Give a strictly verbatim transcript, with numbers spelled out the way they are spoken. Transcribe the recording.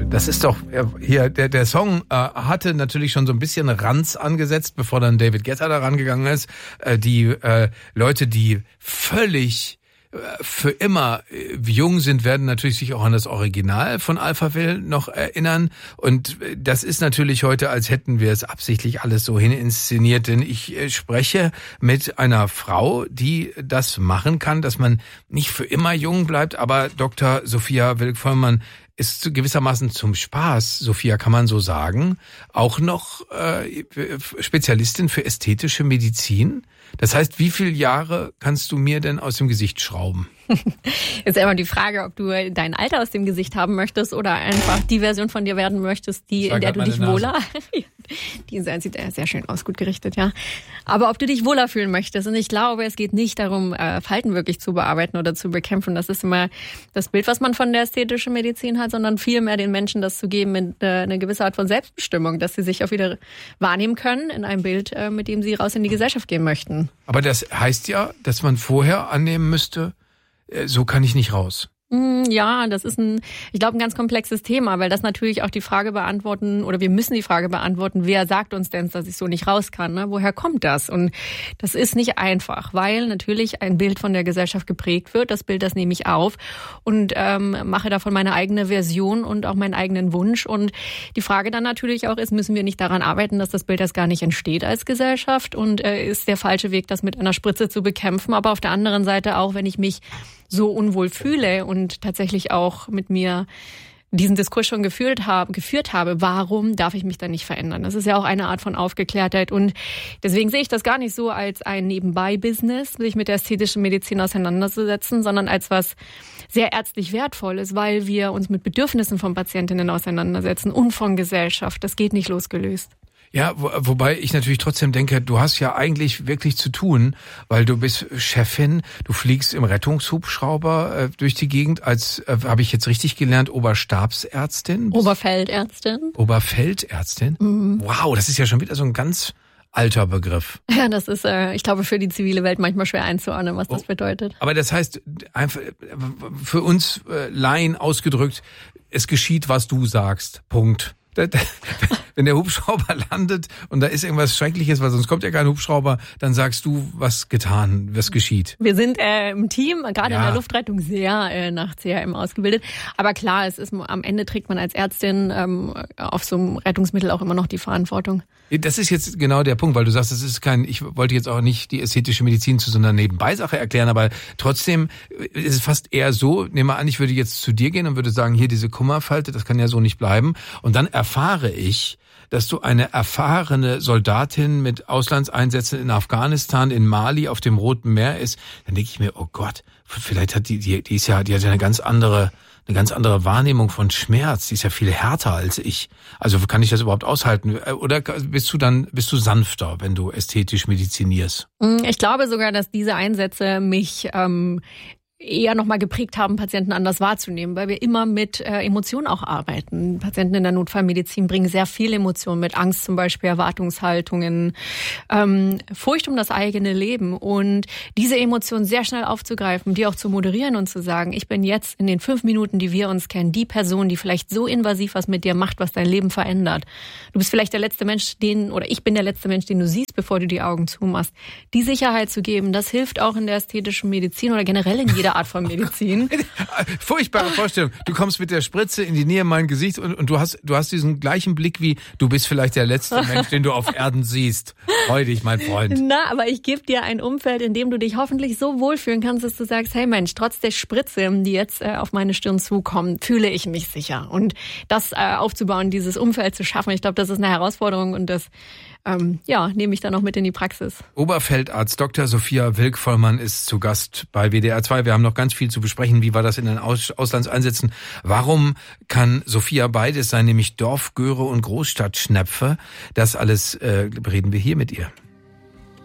Das ist doch hier, der, der Song äh, hatte natürlich schon so ein bisschen Ranz angesetzt, bevor dann David Guetta da rangegangen ist. Äh, die äh, Leute, die völlig äh, für immer äh, jung sind, werden natürlich sich auch an das Original von Alphaville noch erinnern. Und äh, das ist natürlich heute, als hätten wir es absichtlich alles so hininszeniert. Denn ich äh, spreche mit einer Frau, die das machen kann, dass man nicht für immer jung bleibt. Aber Doktor Sophia Wilk-Vollmann ist gewissermaßen zum Spaß, Sophia, kann man so sagen, auch noch äh, Spezialistin für ästhetische Medizin. Das heißt, wie viele Jahre kannst du mir denn aus dem Gesicht schrauben? Ist immer die Frage, ob du dein Alter aus dem Gesicht haben möchtest oder einfach die Version von dir werden möchtest, die in der du dich wohler... Die sieht sehr schön aus, gut gerichtet, ja. Aber ob du dich wohler fühlen möchtest. Und ich glaube, es geht nicht darum, Falten wirklich zu bearbeiten oder zu bekämpfen. Das ist immer das Bild, was man von der ästhetischen Medizin hat, sondern vielmehr den Menschen das zu geben mit einer gewissen Art von Selbstbestimmung, dass sie sich auch wieder wahrnehmen können in einem Bild, mit dem sie raus in die Gesellschaft gehen möchten. Aber das heißt ja, dass man vorher annehmen müsste, so kann ich nicht raus. Ja, das ist ein, ich glaube, ein ganz komplexes Thema, weil das natürlich auch die Frage beantworten, oder wir müssen die Frage beantworten, wer sagt uns denn, dass ich so nicht raus kann? Ne? Woher kommt das? Und das ist nicht einfach, weil natürlich ein Bild von der Gesellschaft geprägt wird. Das Bild, das nehme ich auf und ähm, mache davon meine eigene Version und auch meinen eigenen Wunsch. Und die Frage dann natürlich auch ist, müssen wir nicht daran arbeiten, dass das Bild erst gar nicht entsteht als Gesellschaft? Und äh, ist der falsche Weg, das mit einer Spritze zu bekämpfen? Aber auf der anderen Seite auch, wenn ich mich so unwohl fühle und tatsächlich auch mit mir diesen Diskurs schon geführt habe, geführt habe, warum darf ich mich dann nicht verändern? Das ist ja auch eine Art von Aufgeklärtheit und deswegen sehe ich das gar nicht so als ein Nebenbei-Business, sich mit der ästhetischen Medizin auseinanderzusetzen, sondern als was sehr ärztlich Wertvolles, weil wir uns mit Bedürfnissen von Patientinnen auseinandersetzen und von Gesellschaft. Das geht nicht losgelöst. Ja, wo, wobei ich natürlich trotzdem denke, du hast ja eigentlich wirklich zu tun, weil du bist Chefin, du fliegst im Rettungshubschrauber äh, durch die Gegend als, äh, habe ich jetzt richtig gelernt, Oberstabsärztin? Oberfeldärztin. Oberfeldärztin? Mhm. Wow, das ist ja schon wieder so ein ganz alter Begriff. Ja, das ist, äh, ich glaube, für die zivile Welt manchmal schwer einzuordnen, was das oh, bedeutet. Aber das heißt, einfach für uns äh, Laien ausgedrückt, es geschieht, was du sagst. Punkt. Wenn der Hubschrauber landet und da ist irgendwas Schreckliches, weil sonst kommt ja kein Hubschrauber, dann sagst du, was getan, was geschieht. Wir sind äh, im Team, gerade ja. in der Luftrettung, sehr äh, nach C R M ausgebildet. Aber klar, es ist am Ende trägt man als Ärztin ähm, auf so einem Rettungsmittel auch immer noch die Verantwortung. Das ist jetzt genau der Punkt, weil du sagst, das ist kein, ich wollte jetzt auch nicht die ästhetische Medizin zu so einer Nebenbeisache erklären, aber trotzdem ist es fast eher so, nehmen wir an, ich würde jetzt zu dir gehen und würde sagen, hier diese Kummerfalte, das kann ja so nicht bleiben. Und dann erfahre ich, dass du eine erfahrene Soldatin mit Auslandseinsätzen in Afghanistan, in Mali, auf dem Roten Meer ist, dann denke ich mir, oh Gott, vielleicht hat die, die, die ist ja, die hat ja eine ganz andere, eine ganz andere Wahrnehmung von Schmerz. Die ist ja viel härter als ich. Also kann ich das überhaupt aushalten? Oder bist du dann, bist du sanfter, wenn du ästhetisch medizinierst? Ich glaube sogar, dass diese Einsätze mich, ähm, eher nochmal geprägt haben, Patienten anders wahrzunehmen, weil wir immer mit äh, Emotionen auch arbeiten. Patienten in der Notfallmedizin bringen sehr viel Emotionen mit, Angst zum Beispiel, Erwartungshaltungen, ähm, Furcht um das eigene Leben und diese Emotionen sehr schnell aufzugreifen, die auch zu moderieren und zu sagen, ich bin jetzt in den fünf Minuten, die wir uns kennen, die Person, die vielleicht so invasiv was mit dir macht, was dein Leben verändert. Du bist vielleicht der letzte Mensch, den, oder ich bin der letzte Mensch, den du siehst, bevor du die Augen zumachst. Die Sicherheit zu geben, das hilft auch in der ästhetischen Medizin oder generell in jeder Art von Medizin. Furchtbare Vorstellung. Du kommst mit der Spritze in die Nähe mein Gesicht und, und du hast du hast diesen gleichen Blick wie, du bist vielleicht der letzte Mensch, den du auf Erden siehst. Freu dich, mein Freund. Na, aber ich gebe dir ein Umfeld, in dem du dich hoffentlich so wohlfühlen kannst, dass du sagst, hey Mensch, trotz der Spritze, die jetzt äh, auf meine Stirn zukommt, fühle ich mich sicher. Und das äh, aufzubauen, dieses Umfeld zu schaffen, ich glaube, das ist eine Herausforderung und das Ähm, ja, nehme ich dann auch mit in die Praxis. Oberfeldarzt Doktor Sophia Wilk-Vollmann ist zu Gast bei W D R zwei. Wir haben noch ganz viel zu besprechen. Wie war das in den Aus- Auslandseinsätzen? Warum kann Sophia beides sein, nämlich Dorfgöre und Großstadtschnepfe? Das alles äh, reden wir hier mit ihr.